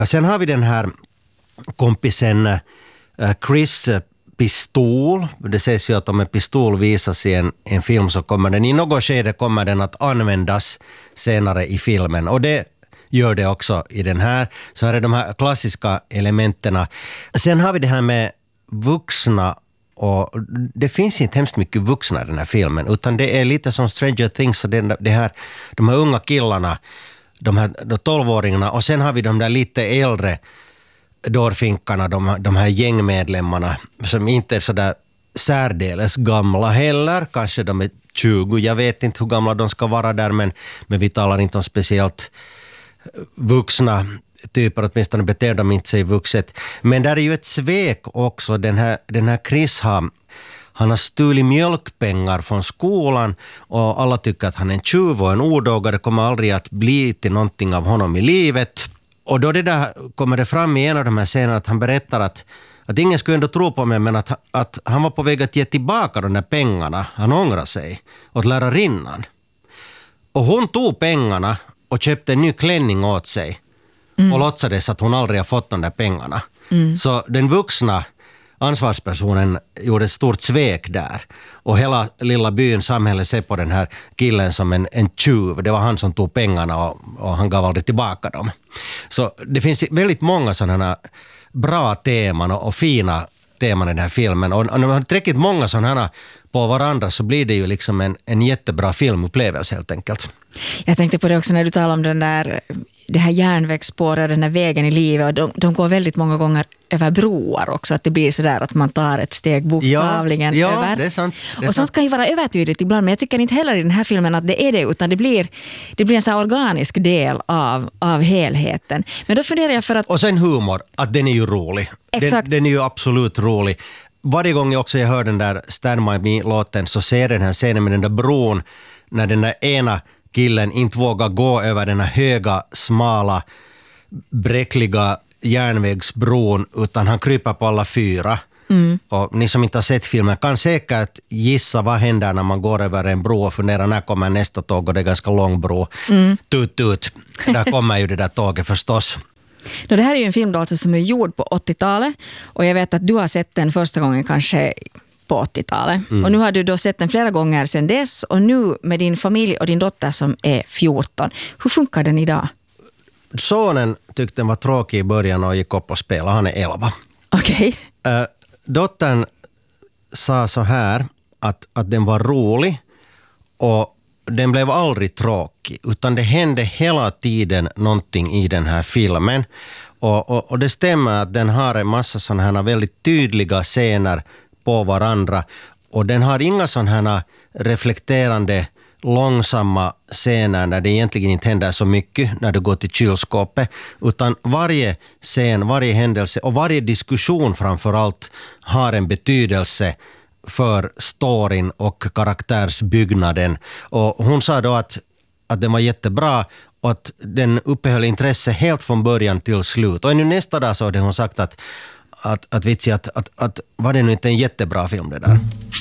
Sen har vi den här kompisen Chris pistol. Det sägs ju att om en pistol visas i en film så kommer den i något skede kommer den att användas senare i filmen. Och det gör det också i den här. Så här är de här klassiska elementerna. Sen har vi det här med vuxna, och det finns inte hemskt mycket vuxna i den här filmen, utan det är lite som Stranger Things, och de här unga killarna, de här 12-åringarna, och sen har vi de där lite äldre dårfinkarna, de här gängmedlemmarna som inte är så där särdeles gamla heller. Kanske de är 20, jag vet inte hur gamla de ska vara där, men vi talar inte om speciellt vuxna typer, åtminstone beter de inte sig vuxet. Men där är ju ett svek också. Den här Chris han har stulit mjölkpengar från skolan, och alla tycker att han är en tjuv och en odåga. Det kommer aldrig att bli till någonting av honom i livet. Och då kommer det fram i en av de här scenerna att han berättar att ingen skulle ändå tro på mig, men att han var på väg att ge tillbaka de där pengarna. Han ångrar sig åt lärarinnan. Och hon tog pengarna och köpte en ny klänning åt sig. Och låtsades att hon aldrig har fått de där pengarna. Så den vuxna ansvarspersonen gjorde ett stort svek där. Och hela lilla byn, samhället, ser på den här killen som en tjuv. Det var han som tog pengarna och han gav aldrig tillbaka dem. Så det finns väldigt många sådana bra teman och fina teman i den här filmen. Och när man har träckit många sådana på varandra så blir det ju liksom en jättebra filmupplevelse helt enkelt. Jag tänkte på det också när du talar om det här järnvägsspåret, den här vägen i livet, och de går väldigt många gånger över broar också, att det blir så där att man tar ett steg bokstavligen över. Ja, det är sant. Och sånt kan ju vara övertydligt ibland, men jag tycker inte heller i den här filmen att det är det, utan det blir en så här organisk del av helheten. Men då funderar jag för att... Och sen humor, att den är ju rolig. Exakt. Den är ju absolut rolig. Varje gång jag hör den där Stand By Me-låten så ser den här scenen med den där bron, när den där ena killen inte vågar gå över den här höga, smala, bräckliga järnvägsbron, utan han kryper på alla fyra. Och ni som inte har sett filmen kan säkert gissa vad händer när man går över en bro och funderar när kommer nästa tåg, och det är ganska lång bro. Tut. Där kommer ju det där tåget förstås. Det här är ju en film då alltså som är gjord på 80-talet, och jag vet att du har sett den första gången kanske på 80-talet. Och nu har du då sett den flera gånger sedan dess, och nu med din familj och din dotter som är 14. Hur funkar den idag? Sonen tyckte den var tråkig i början och gick upp och spelade. Han är 11. Okej. Dottern sa så här att den var rolig, och den blev aldrig tråkig, utan det hände hela tiden någonting i den här filmen. Och det stämmer att den har en massa sådana här väldigt tydliga scener på varandra, och den har inga sådana här reflekterande långsamma scener när det egentligen inte händer så mycket när du går till kylskåpet, utan varje scen, varje händelse och varje diskussion framförallt har en betydelse för storyn och karaktärsbyggnaden. Och hon sa då att den var jättebra och att den uppehöll intresse helt från början till slut. Och nu nästa dag så hade hon sagt att vitsi, att var det nu inte en jättebra film det där?